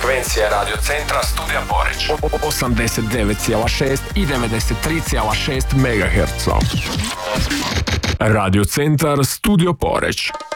frekvencije Radio Centra Studija Poreču. 89,6 i 93,6 MHz. Radio Centar Studio Poreć.